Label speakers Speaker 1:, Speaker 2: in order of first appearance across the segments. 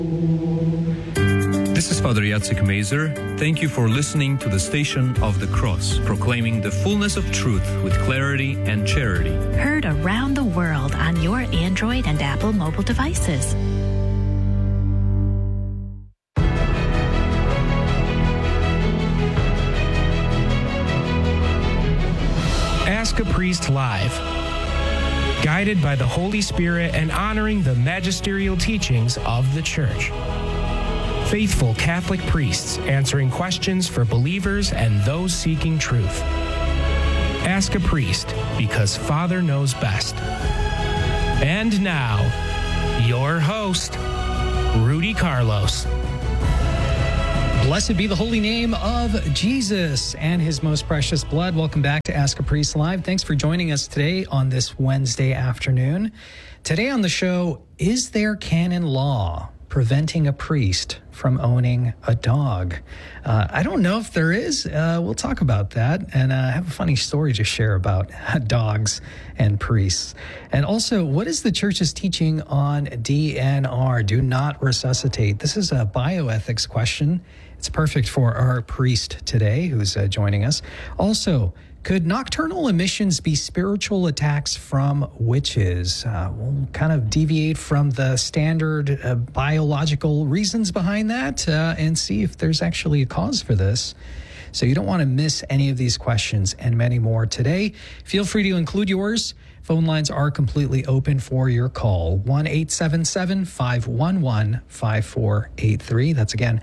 Speaker 1: This is Father Jacek Mazer. Thank you for listening to the Station of the Cross, proclaiming the fullness of truth with clarity and charity.
Speaker 2: Heard around the world on your Android and Apple mobile devices.
Speaker 3: Ask a Priest Live. Guided by the Holy Spirit and honoring the magisterial teachings of the Church. Faithful Catholic priests answering questions for believers and those seeking truth. Ask a Priest, because Father knows best. And now, your host, Rudy Carlos.
Speaker 4: Blessed be the holy name of Jesus and his most precious blood. Welcome back to Ask a Priest Live. Thanks for joining us today on this Wednesday afternoon. Today on the show, is there canon law preventing a priest from owning a dog? I don't know if there is. We'll talk about that. And I have a funny story to share about dogs and priests. And also, what is the church's teaching on DNR? Do not resuscitate. This is a bioethics question. It's perfect for our priest today who's joining us. Also, could nocturnal emissions be spiritual attacks from witches? We'll kind of deviate from the standard biological reasons behind that and see if there's actually a cause for this. So you don't want to miss any of these questions and many more today. Feel free to include yours. Phone lines are completely open for your call. 1-877-511-5483. That's again,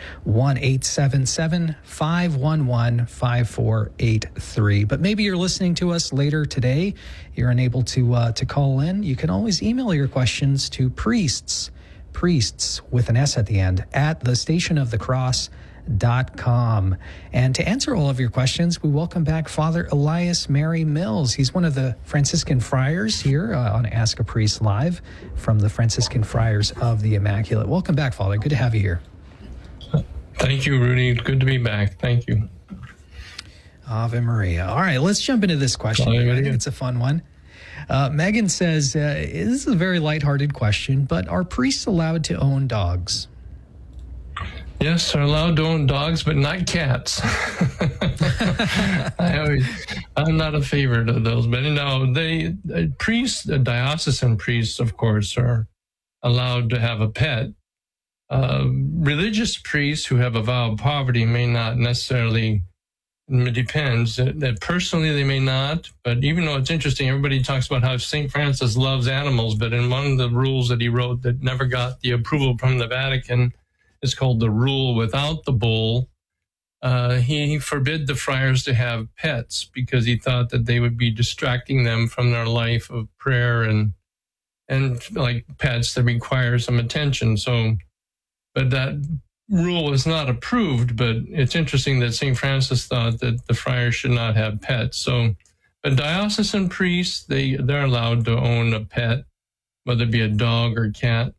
Speaker 4: 1-877-511-5483. But maybe you're listening to us later today. You're unable to call in. You can always email your questions to priests with an S at the end, at thestationofthecross.com. And to answer all of your questions, we welcome back Father Elias Mary Mills. He's one of the Franciscan friars here on Ask a Priest Live from the Franciscan Friars of the Immaculate. Welcome back, Father. Good to have you here.
Speaker 5: Thank you, Rudy. Good to be back. Thank you.
Speaker 4: Ave Maria. All right, let's jump into this question. I think it's a fun one. Megan says, this is a very lighthearted question, but are priests allowed to own dogs?
Speaker 5: Yes, they're allowed to own dogs, but not cats. I'm not a favorite of those, but priests, diocesan priests, of course, are allowed to have a pet. Religious priests who have a vow of poverty may not necessarily. It depends. That personally, they may not. But even though it's interesting, everybody talks about how St. Francis loves animals, but in one of the rules that he wrote that never got the approval from the Vatican, it's called the Rule Without the Bull. He forbid the friars to have pets because he thought that they would be distracting them from their life of prayer and like pets that require some attention. So, but that rule was not approved, but it's interesting that St. Francis thought that the friars should not have pets. So, but diocesan priests, they're allowed to own a pet, whether it be a dog or cat.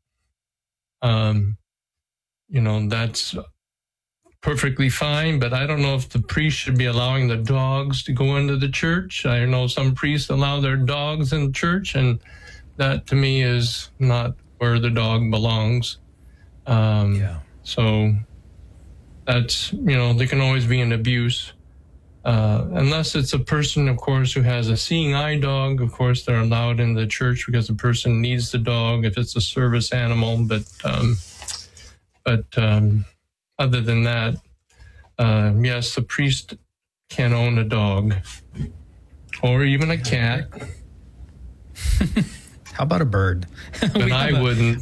Speaker 5: That's perfectly fine, but I don't know if the priest should be allowing the dogs to go into the church. I know some priests allow their dogs in the church, and that to me is not where the dog belongs. So that's, there can always be an abuse. Unless it's a person, of course, who has a seeing eye dog, of course, they're allowed in the church because the person needs the dog if it's a service animal. But other than that, yes, the priest can own a dog or even a cat.
Speaker 4: How about a bird?
Speaker 5: But I wouldn't.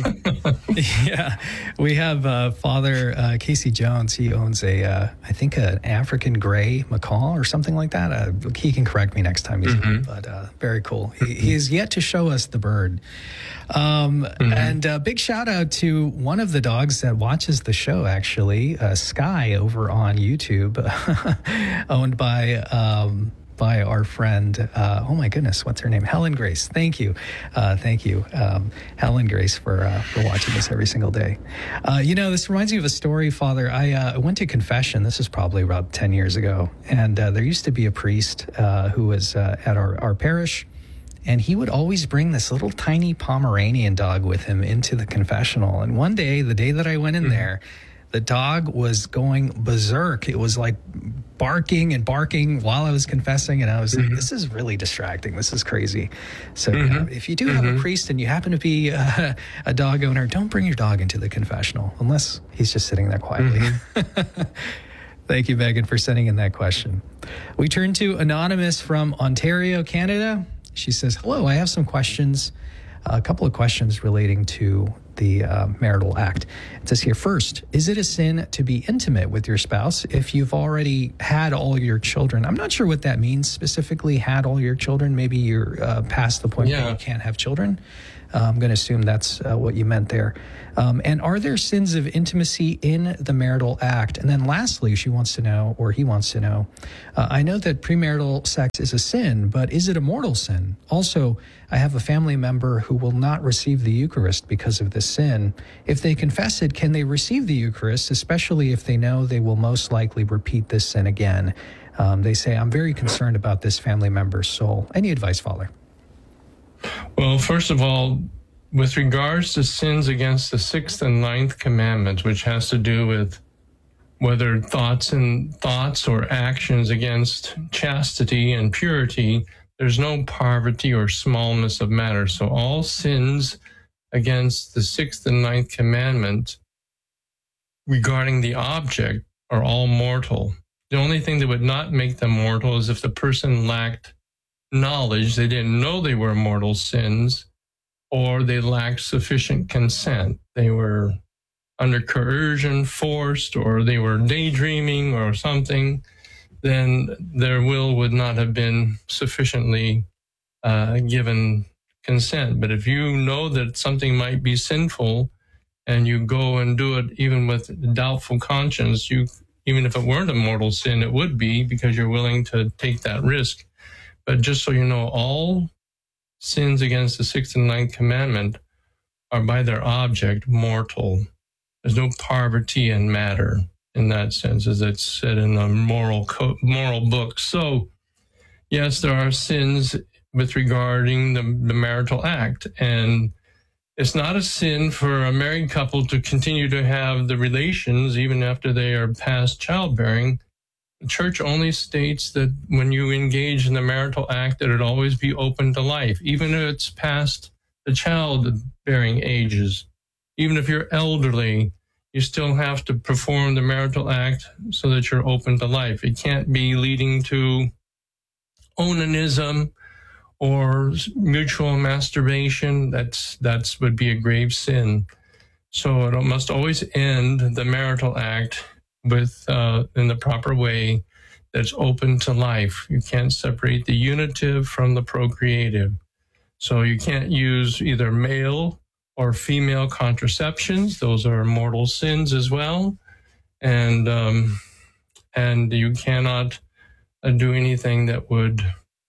Speaker 4: We have Father Casey Jones. He owns an African gray macaw or something like that. He can correct me next time he's here, but very cool. He is yet to show us the bird. And a big shout out to one of the dogs that watches the show, actually, Sky over on YouTube, owned by our friend, oh my goodness, what's her name? Helen Grace. Thank you. Helen Grace for watching us every single day. This reminds me of a story, Father. I went to confession. This is probably about 10 years ago. And there used to be a priest who was at our parish. And he would always bring this little tiny Pomeranian dog with him into the confessional. And one day, the day that I went in there, the dog was going berserk. It was like barking and barking while I was confessing. And I was like, this is really distracting. This is crazy. So if you do have a priest and you happen to be a dog owner, don't bring your dog into the confessional unless he's just sitting there quietly. Thank you, Megan, for sending in that question. We turn to Anonymous from Ontario, Canada. She says, hello, I have some questions, a couple of questions relating to the marital act. It says here, first, is it a sin to be intimate with your spouse if you've already had all your children? I'm not sure what that means specifically, had all your children. Maybe you're past the point where you can't have children. I'm going to assume that's what you meant there. And are there sins of intimacy in the marital act? And then lastly, she wants to know, or he wants to know, I know that premarital sex is a sin, but is it a mortal sin? Also, I have a family member who will not receive the Eucharist because of this sin. If they confess it, can they receive the Eucharist, especially if they know they will most likely repeat this sin again? They say, I'm very concerned about this family member's soul. Any advice, Father?
Speaker 5: Well, first of all, with regards to sins against the 6th and 9th commandments, which has to do with whether thoughts or actions against chastity and purity, there's no poverty or smallness of matter. So all sins against the 6th and 9th commandment regarding the object are all mortal. The only thing that would not make them mortal is if the person lacked knowledge, they didn't know they were mortal sins, or they lacked sufficient consent. They were under coercion, forced, or they were daydreaming or something, then their will would not have been sufficiently given consent. But if you know that something might be sinful and you go and do it even with doubtful conscience, even if it weren't a mortal sin, it would be, because you're willing to take that risk. But just so you know, all sins against the 6th and 9th commandment are by their object mortal. There's no poverty in matter in that sense, as it's said in the moral book. So, yes, there are sins with regarding the marital act. And it's not a sin for a married couple to continue to have the relations even after they are past childbearing. The church only states that when you engage in the marital act, that it always be open to life, even if it's past the childbearing ages. Even if you're elderly, you still have to perform the marital act so that you're open to life. It can't be leading to onanism or mutual masturbation. That's would be a grave sin. So it must always end the marital act with in the proper way that's open to life. You can't separate the unitive from the procreative. So you can't use either male or female contraceptions. Those are mortal sins as well. And you cannot do anything that would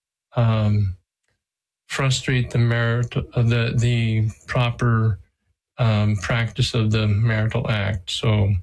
Speaker 5: frustrate the the proper practice of the marital act. So,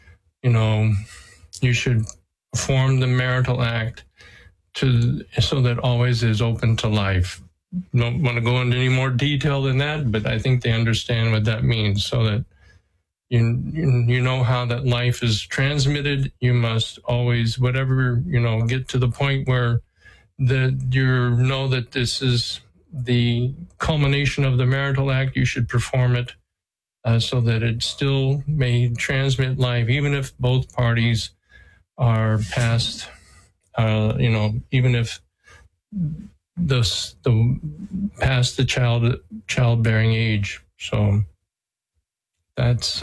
Speaker 5: you should perform the marital act so that always is open to life. Don't want to go into any more detail than that, but I think they understand what that means, so that you know how that life is transmitted. You must always, whatever, get to the point where you know that this is the culmination of the marital act. You should perform it so that it still may transmit life, even if both parties are past, even if past the childbearing age. So that's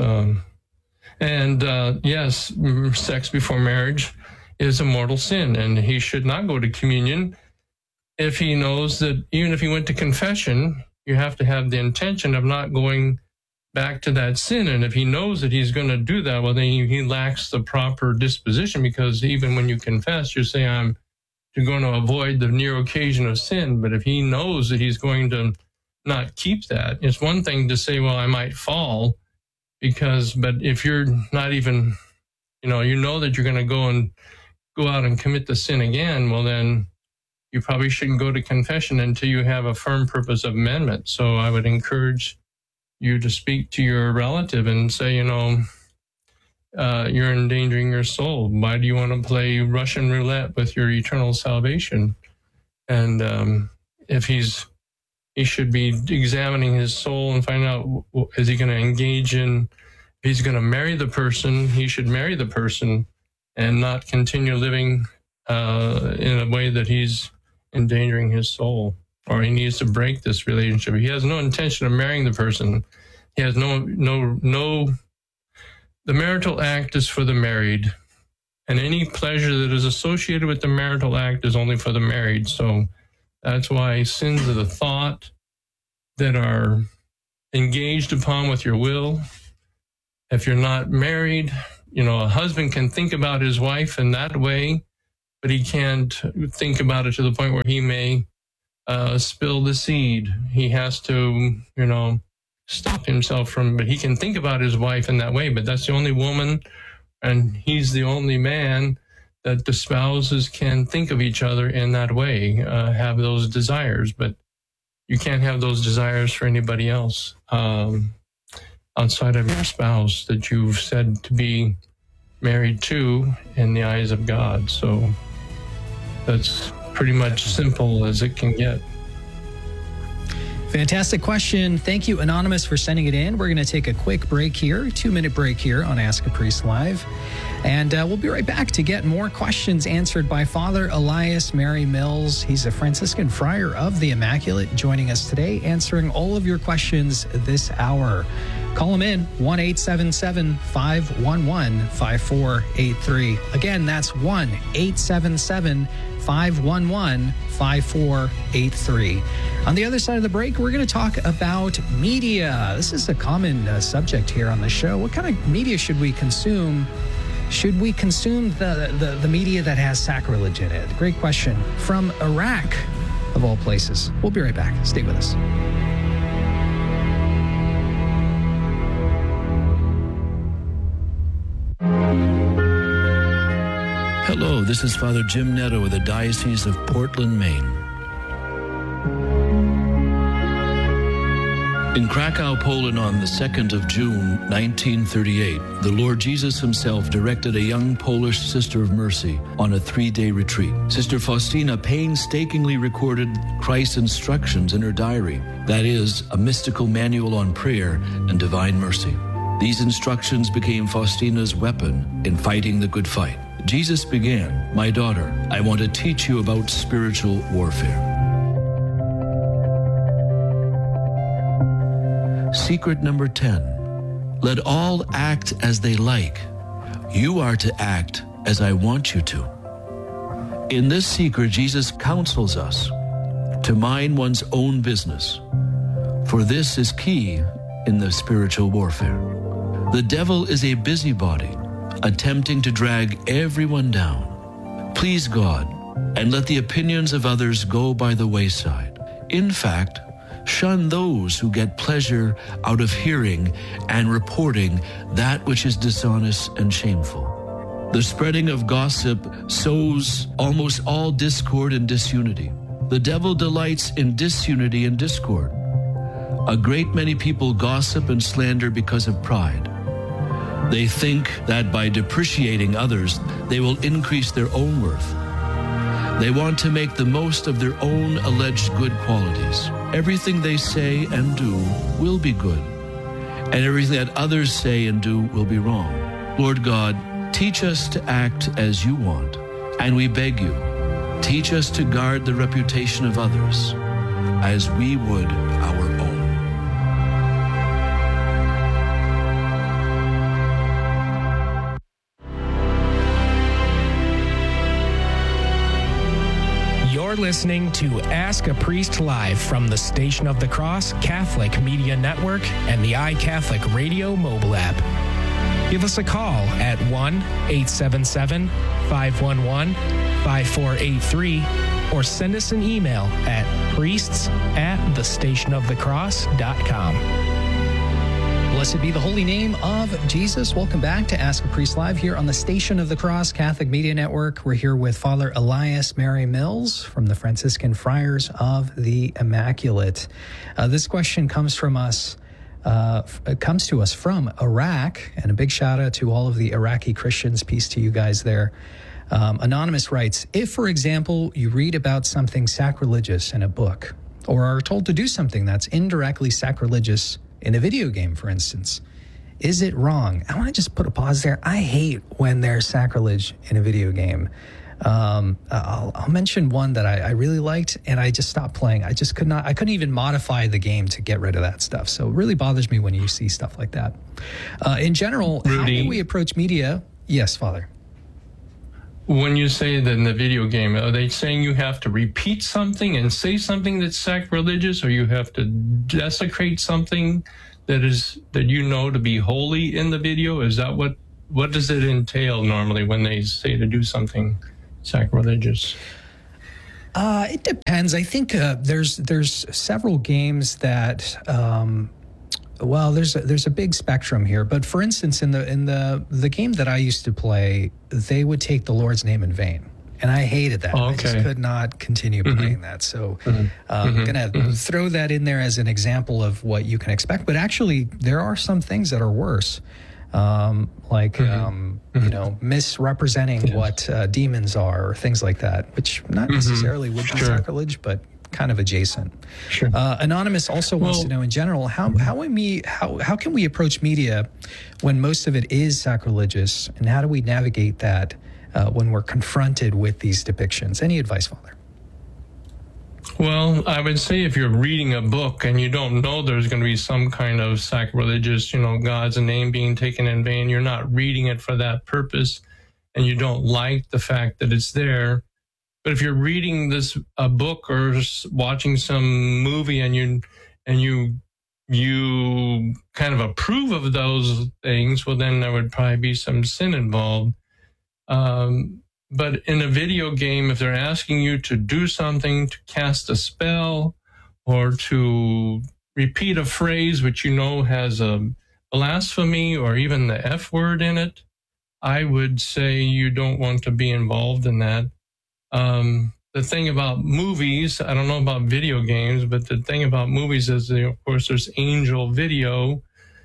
Speaker 5: yes, sex before marriage is a mortal sin, and he should not go to communion if he knows that, even if he went to confession, you have to have the intention of not going back to that sin. And if he knows that he's going to do that, well, then he lacks the proper disposition, because even when you confess, you say, I'm going to avoid the near occasion of sin. But if he knows that he's going to not keep that, it's one thing to say, well, I might fall, but if you're not even, you know that you're going to go out and commit the sin again, well, then you probably shouldn't go to confession until you have a firm purpose of amendment. So I would encourage you to speak to your relative and say, you're endangering your soul. Why do you want to play Russian roulette with your eternal salvation? And if he should be examining his soul and find out, is he going to engage in, if he's going to marry the person, he should marry the person and not continue living in a way that he's endangering his soul, or he needs to break this relationship. He has no intention of marrying the person. He has no, the marital act is for the married, and any pleasure that is associated with the marital act is only for the married. So that's why sins of the thought that are engaged upon with your will, if you're not married, a husband can think about his wife in that way, but he can't think about it to the point where he may spill the seed. He has to, stop himself from, but he can think about his wife in that way, but that's the only woman, and he's the only man that the spouses can think of each other in that way, have those desires, but you can't have those desires for anybody else outside of your spouse that you've said to be married to in the eyes of God. So that's pretty much simple as it can get.
Speaker 4: Fantastic question. Thank you, Anonymous, for sending it in. We're going to take a quick break here, 2-minute break here on Ask a Priest Live. And we'll be right back to get more questions answered by Father Elias Mary Mills. He's a Franciscan friar of the Immaculate, joining us today, answering all of your questions this hour. Call him in, 1-877-511-5483. Again, that's 1-877-511-5483. On the other side of the break, we're going to talk about media. This is a common subject here on the show. What kind of media should we consume? Should we consume the media that has sacrilege in it? Great question from Iraq, of all places. We'll be right back. Stay with us.
Speaker 6: Hello, this is Father Jim Netto with the Diocese of Portland, Maine. In Krakow, Poland on the 2nd of June, 1938, the Lord Jesus himself directed a young Polish Sister of Mercy on a 3-day retreat. Sister Faustina painstakingly recorded Christ's instructions in her diary, that is, a mystical manual on prayer and divine mercy. These instructions became Faustina's weapon in fighting the good fight. Jesus began, "My daughter, I want to teach you about spiritual warfare." Secret number 10, let all act as they like. You are to act as I want you to. In this secret, Jesus counsels us to mind one's own business, for this is key in the spiritual warfare. The devil is a busybody, attempting to drag everyone down. Please God, and let the opinions of others go by the wayside. In fact, shun those who get pleasure out of hearing and reporting that which is dishonest and shameful. The spreading of gossip sows almost all discord and disunity. The devil delights in disunity and discord. A great many people gossip and slander because of pride. They think that by depreciating others, they will increase their own worth. They want to make the most of their own alleged good qualities. Everything they say and do will be good, and everything that others say and do will be wrong. Lord God, teach us to act as you want, and we beg you, teach us to guard the reputation of others as we would our own.
Speaker 3: You're listening to Ask a Priest Live from the Station of the Cross Catholic Media Network and the iCatholic Radio mobile app. Give us a call at 1-877-511-5483 or send us an email at priests@thestationofthecross.com.
Speaker 4: Blessed be the holy name of Jesus. Welcome back to Ask a Priest Live here on the Station of the Cross Catholic Media Network. We're here with Father Elias Mary Mills from the Franciscan Friars of the Immaculate. This question comes from us. It comes to us from Iraq, and a big shout out to all of the Iraqi Christians. Peace to you guys there. Anonymous writes, if, for example, you read about something sacrilegious in a book, or are told to do something that's indirectly sacrilegious in a video game, for instance, is it wrong? I want to just put a pause there. I hate when there's sacrilege in a video game. I'll mention one that I really liked, and I just stopped playing. I couldn't even modify the game to get rid of that stuff. So it really bothers me when you see stuff like that. In general,
Speaker 5: Rudy,
Speaker 4: how can we approach media? Yes, Father.
Speaker 5: When you say that in the video game, are they saying you have to repeat something and say something that's sacrilegious, or you have to desecrate something that you know to be holy in the video? Is that what does it entail normally when they say to do something sacrilegious?
Speaker 4: It depends. I think there's several games that there's a big spectrum here. But for instance, in the game that I used to play, they would take the Lord's name in vain, and I hated that.
Speaker 5: Oh, okay.
Speaker 4: I just could not continue playing that. So I'm going to throw that in there as an example of what you can expect. But actually, there are some things that are worse, misrepresenting what demons are or things like that, which not necessarily would be sacrilege, but kind of adjacent.
Speaker 5: Sure.
Speaker 4: Anonymous also wants to know, in general, how can we approach media when most of it is sacrilegious, and how do we navigate that when we're confronted with these depictions? Any advice, Father?
Speaker 5: Well, I would say if you're reading a book and you don't know there's going to be some kind of sacrilegious, God's name being taken in vain, you're not reading it for that purpose, and you don't like the fact that it's there. But if you're reading a book or watching some movie and you kind of approve of those things, well, then there would probably be some sin involved. But in a video game, if they're asking you to do something, to cast a spell, or to repeat a phrase which has a blasphemy or even the F word in it, I would say you don't want to be involved in that. The thing about movies, I don't know about video games, but the thing about movies is, of course, there's Angel Vid,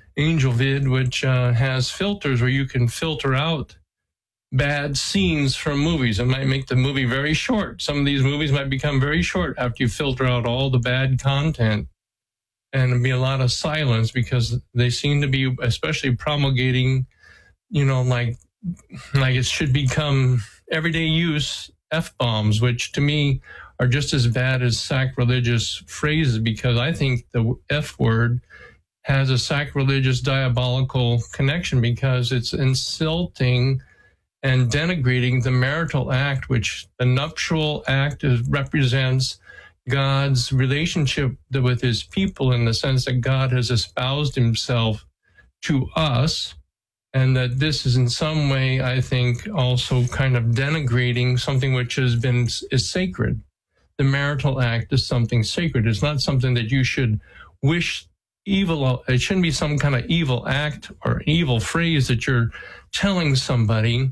Speaker 5: which has filters where you can filter out bad scenes from movies. It might make the movie very short. Some of these movies might become very short after you filter out all the bad content, and there'll be a lot of silence because they seem to be, especially promulgating, like it should become everyday use F-bombs, which to me are just as bad as sacrilegious phrases, because I think the F word has a sacrilegious diabolical connection because it's insulting and denigrating the marital act, which the nuptial act represents God's relationship with his people, in the sense that God has espoused himself to us, and that this is in some way, I think, also kind of denigrating something which is sacred. The marital act is something sacred. It's not something that you should wish evil. It shouldn't be some kind of evil act or evil phrase that you're telling somebody.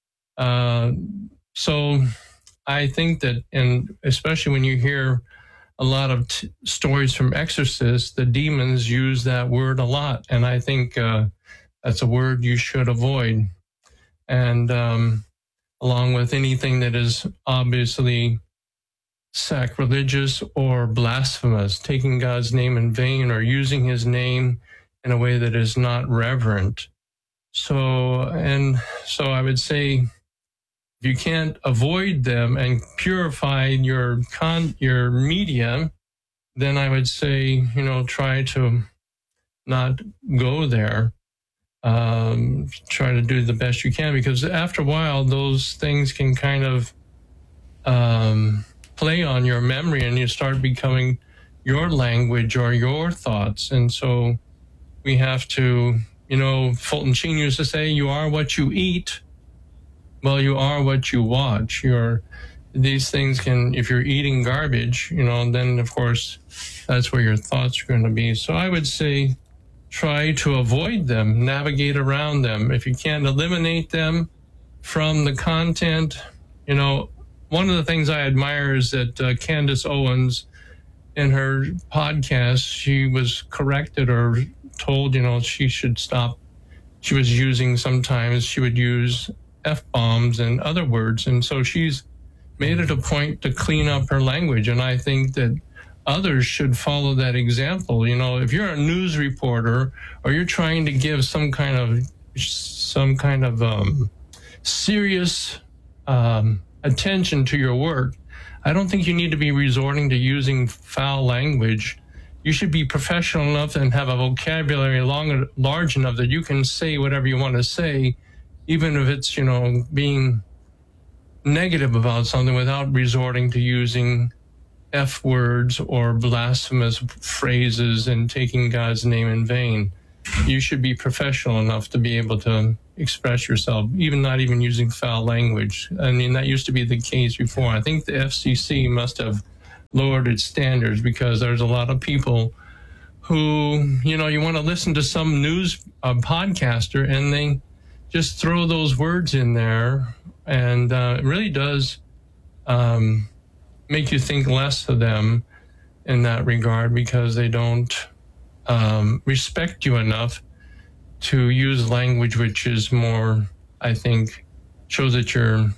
Speaker 5: So I think that, and especially when you hear a lot of stories from exorcists, the demons use that word a lot. And I think that's a word you should avoid. And along with anything that is obviously sacrilegious or blasphemous, taking God's name in vain or using his name in a way that is not reverent. So I would say, if you can't avoid them and purify your media, then I would say, try to not go there. Try to do the best you can, because after a while, those things can kind of play on your memory, and you start becoming your language or your thoughts. And so we have to, Fulton Sheen used to say, you are what you eat. Well, you are what you watch. These things can, if you're eating garbage, then of course that's where your thoughts are going to be. So I would say try to avoid them, navigate around them. If you can't eliminate them from the content, one of the things I admire is that Candace Owens, in her podcast, she was corrected or told, she should stop. She was using, sometimes she would use F-bombs and other words. And so she's made it a point to clean up her language. And I think that others should follow that example. If you're a news reporter or you're trying to give some kind of serious attention to your work, I don't think you need to be resorting to using foul language. You should be professional enough and have a vocabulary large enough that you can say whatever you want to say, even if it's, being negative about something, without resorting to using F words or blasphemous phrases and taking God's name in vain. You should be professional enough to be able to express yourself, not even using foul language. I mean, that used to be the case before. I think the FCC must have lowered its standards, because there's a lot of people who, you want to listen to some news podcaster and they just throw those words in there, and it really does make you think less of them in that regard, because they don't respect you enough to use language which is more, I think, shows that you're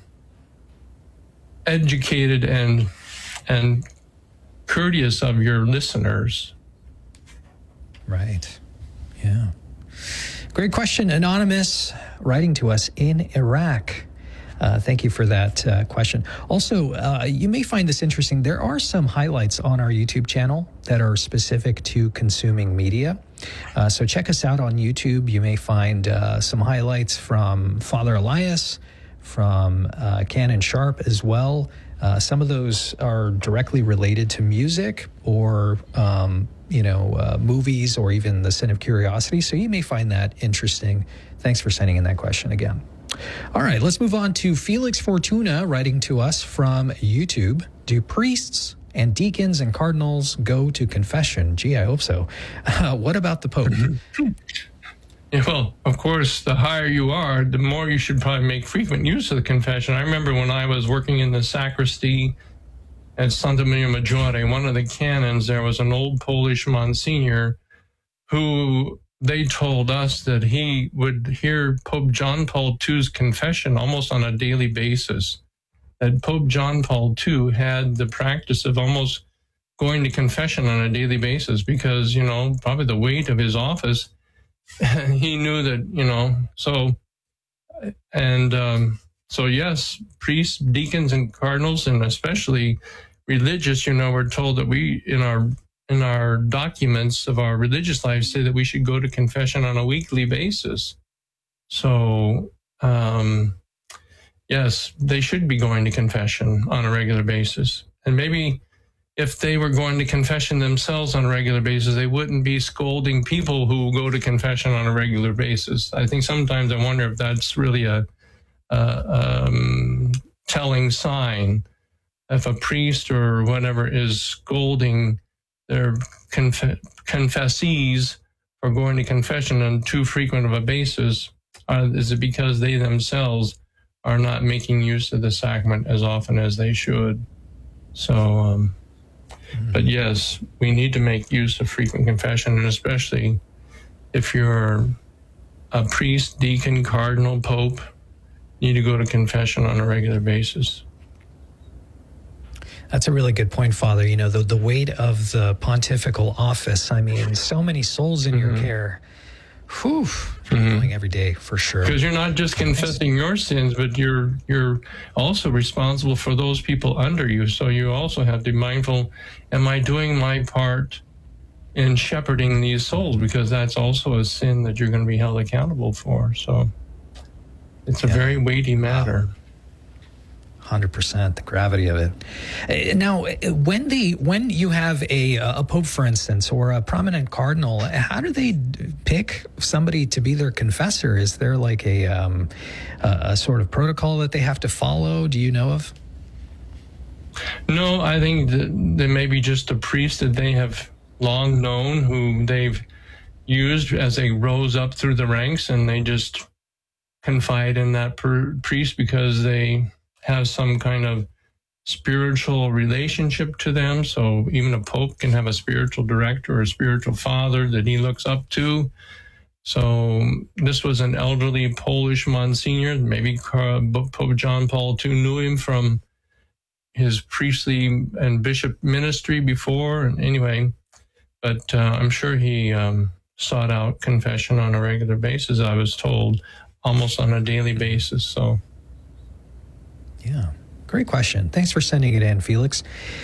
Speaker 5: educated and courteous of your listeners.
Speaker 4: Right. Yeah. Great question. Anonymous, writing to us in Iraq. Thank you for that question. Also, you may find this interesting. There are some highlights on our YouTube channel that are specific to consuming media. So check us out on YouTube. You may find some highlights from Father Elias, from Canon Sharp as well. Some of those are directly related to music or, movies, or even the Sin of Curiosity. So you may find that interesting. Thanks for sending in that question again. All right, let's move on to Felix Fortuna, writing to us from YouTube. Do priests and deacons and cardinals go to confession? Gee, I hope so. What about the Pope?
Speaker 5: Yeah, well, of course, the higher you are, the more you should probably make frequent use of the confession. I remember when I was working in the sacristy at Santa Maria Maggiore, one of the canons, there was an old Polish Monsignor who they told us that he would hear Pope John Paul II's confession almost on a daily basis. That Pope John Paul II had the practice of almost going to confession on a daily basis because, probably the weight of his office, he knew that, so yes, priests, deacons, and cardinals, and especially religious, we're told that we, in our documents of our religious life, say that we should go to confession on a weekly basis. So, yes, they should be going to confession on a regular basis. And maybe if they were going to confession themselves on a regular basis, they wouldn't be scolding people who go to confession on a regular basis. I think sometimes I wonder if that's really a telling sign. If a priest or whatever is scolding their confessees for going to confession on too frequent of a basis, is it because they themselves are not making use of the sacrament as often as they should? So, but yes, we need to make use of frequent confession, and especially if you're a priest, deacon, cardinal, pope, you need to go to confession on a regular basis.
Speaker 4: That's a really good point, Father. The weight of the pontifical office. I mean, so many souls in your care. Whew. Going every day, for sure.
Speaker 5: Because you're not just confessing your sins, but you're also responsible for those people under you. So you also have to be mindful, am I doing my part in shepherding these souls? Because that's also a sin that you're going to be held accountable for. So it's a very weighty matter.
Speaker 4: 100%, the gravity of it. Now, when you have a pope, for instance, or a prominent cardinal, how do they pick somebody to be their confessor? Is there like a sort of protocol that they have to follow? Do you know of?
Speaker 5: No, I think that there may be just a priest that they have long known, who they've used as they rose up through the ranks, and they just confide in that priest because they have some kind of spiritual relationship to them. So even a pope can have a spiritual director or a spiritual father that he looks up to. So this was an elderly Polish Monsignor. Maybe Pope John Paul II knew him from his priestly and bishop ministry before. And anyway, but I'm sure he sought out confession on a regular basis, I was told, almost on a daily basis. So,
Speaker 4: yeah. Great question. Thanks for sending it in, Felix.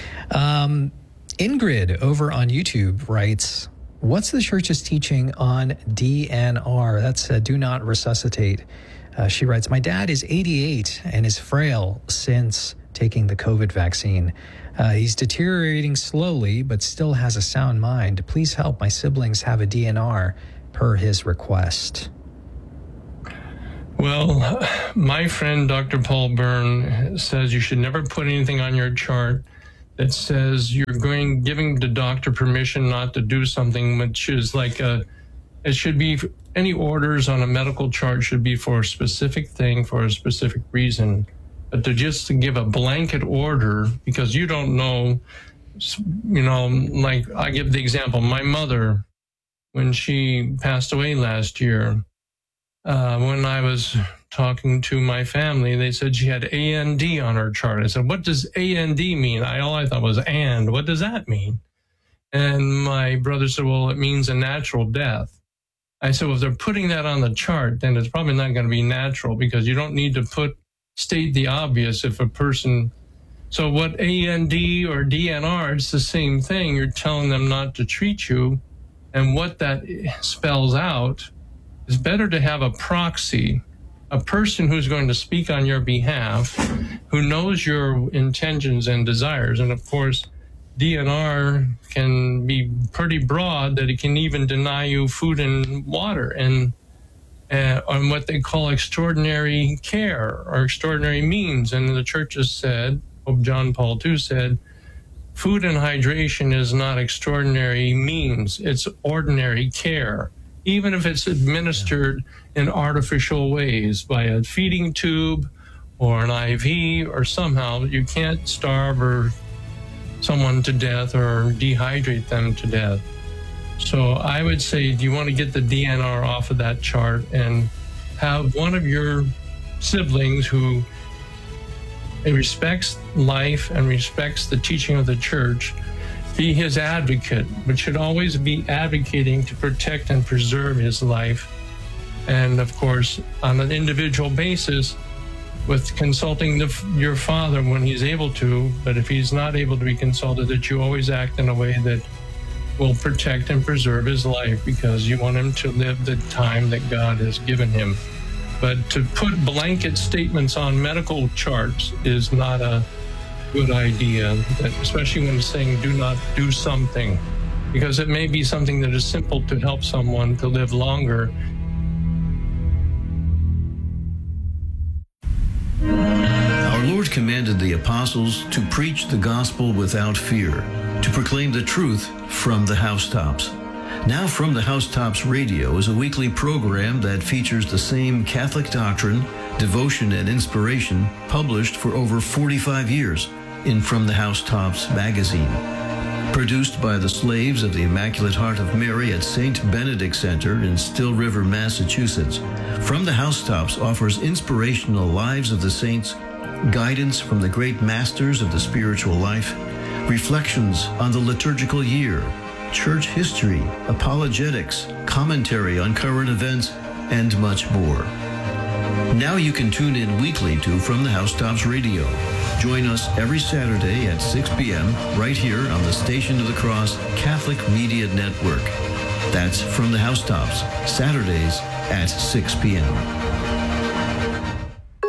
Speaker 4: Ingrid over on YouTube writes, what's the church's teaching on DNR? That's do not resuscitate. She writes, my dad is 88 and is frail since taking the COVID vaccine. He's deteriorating slowly, but still has a sound mind. Please help. My siblings have a DNR per his request.
Speaker 5: Well, my friend Dr. Paul Byrne says you should never put anything on your chart that says you're giving the doctor permission not to do something, which is like it should be, any orders on a medical chart should be for a specific thing, for a specific reason. But to give a blanket order, because you don't know, like I give the example, my mother, when she passed away last year, when I was talking to my family, they said she had AND on her chart. I said, what does AND mean? All I thought was and. What does that mean? And my brother said, well, it means a natural death. I said, well, if they're putting that on the chart, then it's probably not going to be natural, because you don't need to state the obvious if a person. So what AND or DNR, it's the same thing. You're telling them not to treat you. And what that spells out, it's better to have a proxy, a person who's going to speak on your behalf, who knows your intentions and desires. And of course, DNR can be pretty broad, that it can even deny you food and water, and on what they call extraordinary care or extraordinary means. And the church has said, Pope John Paul II said, food and hydration is not extraordinary means, it's ordinary care. Even if it's administered in artificial ways by a feeding tube or an IV, or somehow, you can't starve someone to death or dehydrate them to death. So I would say, do you want to get the DNR off of that chart and have one of your siblings who respects life and respects the teaching of the church be his advocate, but should always be advocating to protect and preserve his life. And of course, on an individual basis, with consulting your father when he's able to, but if he's not able to be consulted, that you always act in a way that will protect and preserve his life, because you want him to live the time that God has given him. But to put blanket statements on medical charts is not a good idea, especially when saying do not do something, because it may be something that is simple to help someone to live longer.
Speaker 7: Our Lord commanded the apostles to preach the gospel without fear, to proclaim the truth from the housetops. Now From the Housetops Radio is a weekly program that features the same Catholic doctrine, devotion, and inspiration published for over 45 years in From the Housetops magazine. Produced by the slaves of the Immaculate Heart of Mary at St. Benedict Center in Still River, Massachusetts, From the Housetops offers inspirational lives of the saints, guidance from the great masters of the spiritual life, reflections on the liturgical year, church history, apologetics, commentary on current events, and much more. Now you can tune in weekly to From the Housetops Radio. Join us every Saturday at 6 p.m. right here on the Station of the Cross Catholic Media Network. That's From the Housetops, Saturdays at 6 p.m.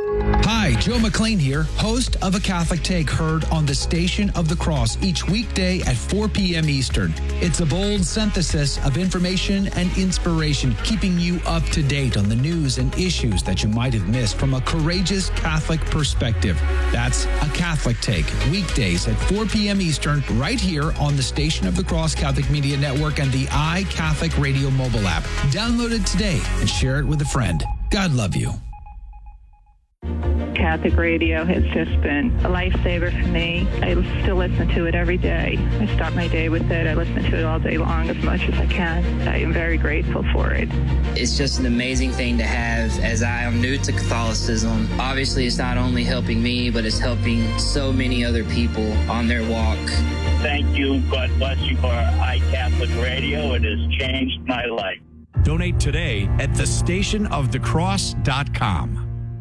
Speaker 8: Hi, Joe McLean here, host of A Catholic Take, heard on the Station of the Cross each weekday at 4 p.m. Eastern. It's a bold synthesis of information and inspiration, keeping you up to date on the news and issues that you might have missed from a courageous Catholic perspective. That's A Catholic Take, weekdays at 4 p.m. Eastern, right here on the Station of the Cross Catholic Media Network and the iCatholic Radio mobile app. Download it today and share it with a friend. God love you.
Speaker 9: Catholic radio has just been a lifesaver for me. I still listen to it every day. I start my day with it. I listen to it all day long as much as I can. I am very grateful for it.
Speaker 10: It's just an amazing thing to have, as I am new to Catholicism. Obviously, it's not only helping me, but it's helping so many other people on their walk.
Speaker 11: Thank you. God bless you for iCatholic Radio. It has changed my life.
Speaker 12: Donate today at thestationofthecross.com.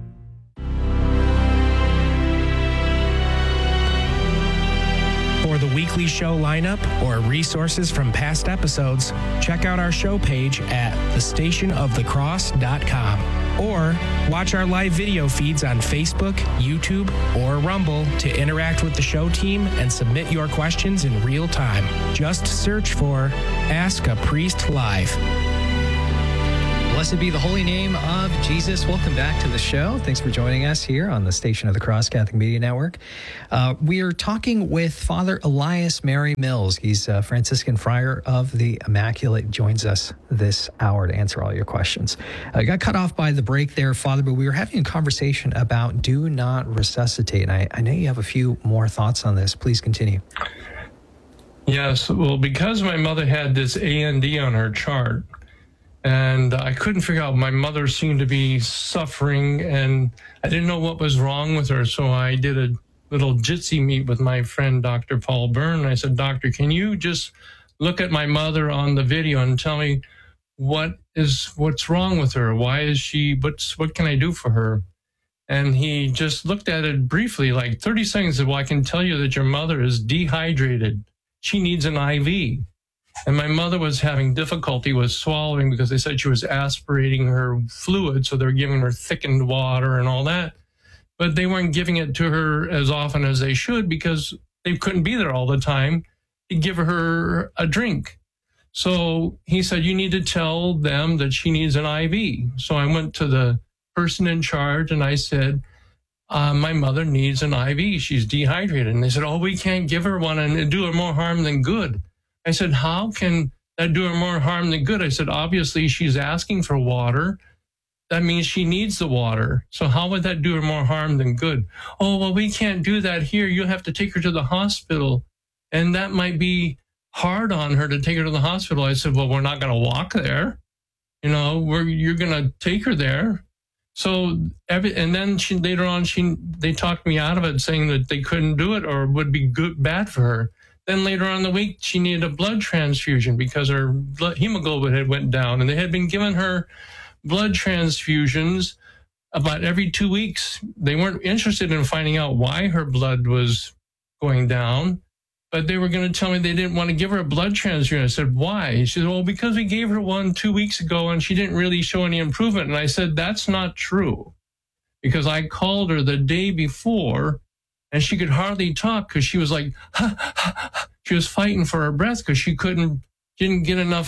Speaker 3: For the weekly show lineup or resources from past episodes, check out our show page at thestationofthecross.com or watch our live video feeds on Facebook, YouTube, or Rumble to interact with the show team and submit your questions in real time. Just search for Ask a Priest Live.
Speaker 4: Blessed be the holy name of Jesus. Welcome back to the show. Thanks for joining us here on the Station of the Cross Catholic Media Network. We are talking with Father Elias Mary Mills. He's a Franciscan friar of the Immaculate. Joins us this hour to answer all your questions. I got cut off by the break there, Father, but we were having a conversation about do not resuscitate. And I know you have a few more thoughts on this. Please continue.
Speaker 5: Yes, well, because my mother had this AND on her chart, and I couldn't figure out, my mother seemed to be suffering, and I didn't know what was wrong with her. So I did a little jitsi meet with my friend, Dr. Paul Byrne. And I said, Doctor, can you just look at my mother on the video and tell me what's wrong with her? Why is she, what can I do for her? And he just looked at it briefly, like 30 seconds, and said, well, I can tell you that your mother is dehydrated. She needs an IV. And my mother was having difficulty with swallowing because they said she was aspirating her fluid, so they were giving her thickened water and all that. But they weren't giving it to her as often as they should because they couldn't be there all the time to give her a drink. So he said, you need to tell them that she needs an IV. So I went to the person in charge and I said, my mother needs an IV. She's dehydrated. And they said, oh, we can't give her one and do her more harm than good. I said, how can that do her more harm than good? I said, obviously, she's asking for water. That means she needs the water. So how would that do her more harm than good? Oh, well, we can't do that here. You'll have to take her to the hospital. And that might be hard on her to take her to the hospital. I said, well, we're not going to walk there. You know, you're going to take her there. So, and then later on, they talked me out of it, saying that they couldn't do it or it would be bad for her. Then later on in the week, she needed a blood transfusion because her hemoglobin had went down, and they had been giving her blood transfusions about every 2 weeks. They weren't interested in finding out why her blood was going down, but they were going to tell me they didn't want to give her a blood transfusion. I said, why? She said, well, because we gave her one 2 weeks ago, and she didn't really show any improvement. And I said, that's not true, because I called her the day before, and she could hardly talk because she was like, she was fighting for her breath because she wasn't getting enough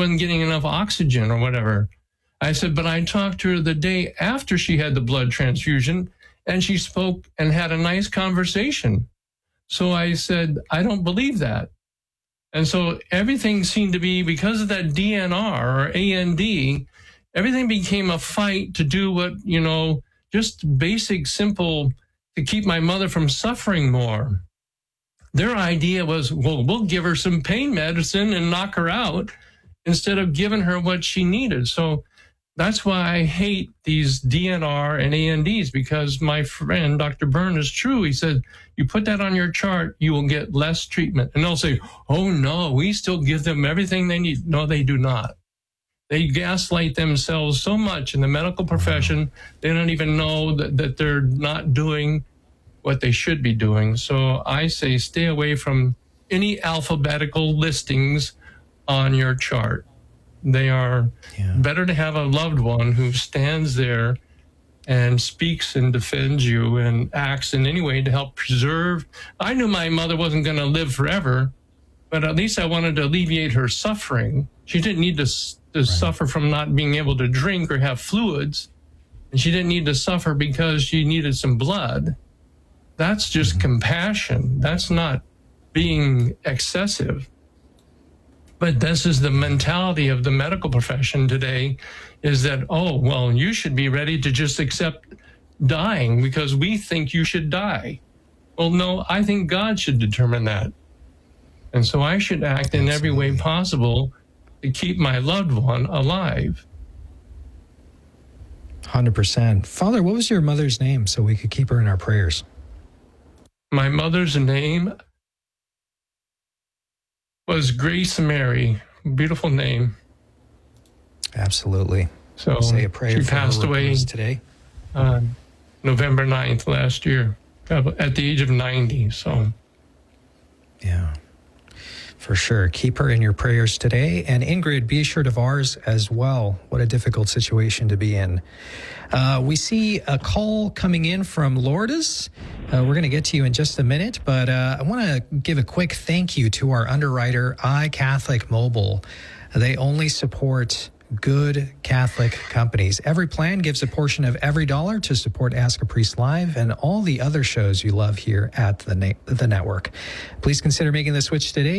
Speaker 5: oxygen or whatever. I said, but I talked to her the day after she had the blood transfusion, and she spoke and had a nice conversation. So I said, I don't believe that. And so everything seemed to be, because of that DNR or AND, everything became a fight to do what, just basic, simple, to keep my mother from suffering more. Their idea was, well, we'll give her some pain medicine and knock her out instead of giving her what she needed. So that's why I hate these DNR and ANDs, because my friend, Dr. Byrne, is true. He said, you put that on your chart, you will get less treatment. And they'll say, oh, no, we still give them everything they need. No, they do not. They gaslight themselves so much in the medical profession, they don't even know that they're not doing what they should be doing. So I say stay away from any alphabetical listings on your chart. They are better to have a loved one who stands there and speaks and defends you and acts in any way to help preserve. I knew my mother wasn't going to live forever, but at least I wanted to alleviate her suffering. She didn't need to suffer from not being able to drink or have fluids. And she didn't need to suffer because she needed some blood. That's just compassion. That's not being excessive. But this is the mentality of the medical profession today, is that, oh, well, you should be ready to just accept dying because we think you should die. Well, no, I think God should determine that. And so I should act in every way possible to keep my loved one alive.
Speaker 4: 100%. Father, what was your mother's name so we could keep her in our prayers?
Speaker 5: My mother's name was Grace Mary. Beautiful name.
Speaker 4: Absolutely.
Speaker 5: So
Speaker 4: we'll say a prayer.
Speaker 5: She passed away
Speaker 4: today,
Speaker 5: November 9th last year, at the age of 90. So,
Speaker 4: yeah, for sure. Keep her in your prayers today. And Ingrid, be assured of ours as well. What a difficult situation to be in. We see a call coming in from Lourdes. We're going to get to you in just a minute, but I want to give a quick thank you to our underwriter, iCatholic Mobile. They only support good Catholic companies. Every plan gives a portion of every dollar to support Ask a Priest Live and all the other shows you love here at the network. Please consider making the switch today.